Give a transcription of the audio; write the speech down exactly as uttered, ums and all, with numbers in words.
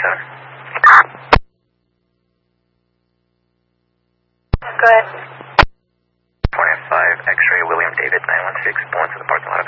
seven. Go ahead. twenty-five X-ray William David nine one six, pulling to the parking lot of